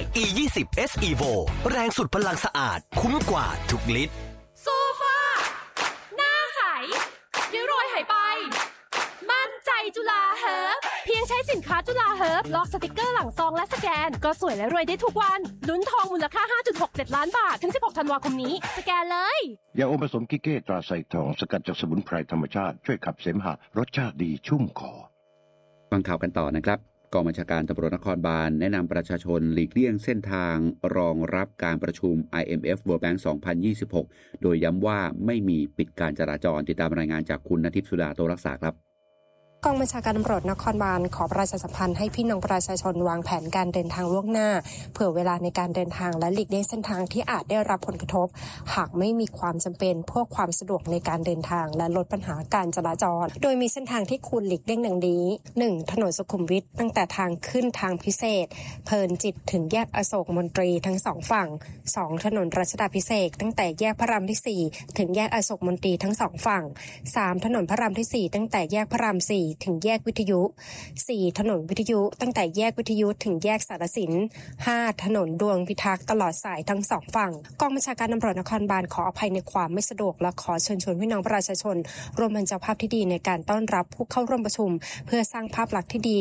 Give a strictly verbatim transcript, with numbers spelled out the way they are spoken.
อี ยี่สิบ เอส Evo แรงสุดพลังสะอาดคุ้มกว่าทุกลิตรโซฟาหน้าใสเดี๋ยวรอยหายไปมั่นใจจุฬาเฮิร์บเพียงใช้สินค้าจุฬาเฮิร์บลอกสติกเกอร์หลังซองและสแกนก็สวยและรวยได้ทุกวันลุ้นทองมูลค่า ห้าจุดหกเจ็ด ล้านบาทถึงสิบหกธันวาคมนี้สแกนเลยยาอมผสมกิเก้ตราไซทองสกัดจากสมุนไพรธรรมชาติช่วยขับเสมหะรสชาติดีชุ่มคอฟังข่าวกันต่อนะครับกองบัญชาการตำรวจนครบาลแนะนำประชาชนหลีกเลี่ยงเส้นทางรองรับการประชุม ไอ เอ็ม เอฟ World Bank สองพันยี่สิบหกโดยย้ำว่าไม่มีปิดการจราจรติดตามรายงานจากคุณณทิพย์สุดาโตรักษาครับกองบัญชาการตำรวจนครบาลขอประชาสัมพันธ์ให้พี่น้องประชาชนวางแผนการเดินทางล่วงหน้าเผื่อเวลาในการเดินทางและหลีกเลี่ยงเส้นทางที่อาจได้รับผลกระทบหากไม่มีความจำเป็นเพื่อความสะดวกในการเดินทางและลดปัญหาการจราจรโดยมีเส้นทางที่ควรหลีกเลี่ยงดังนี้ หนึ่ง ถนนสุขุมวิทตั้งแต่ทางขึ้นทางพิเศษเพลินจิตถึงแยกอโศกมนตรีทั้งสองฝั่ง สอง ถนนรัชดาภิเษกตั้งแต่แยกพระรามที่สี่ถึงแยกอโศกมนตรีทั้งสองฝั่ง สาม ถนนพระรามที่สี่ตั้งแต่แยกพระรามสี่ถึงแยกวิทยุสี่ ถนนวิทยุตั้งแต่แยกวิทยุถึงแยกสารสิน ห้า ถนนดวงพิทักษ์ตลอดสายทั้งสองฝั่งกองบัญชาการตำรวจนครบาลขออภัยในความไม่สะดวกและขอเชิญชวนพี่น้องประชาชนร่วมเป็นเจ้าภาพที่ดีในการต้อนรับผู้เข้าร่วมประชุมเพื่อสร้างภาพลักษณ์ที่ดี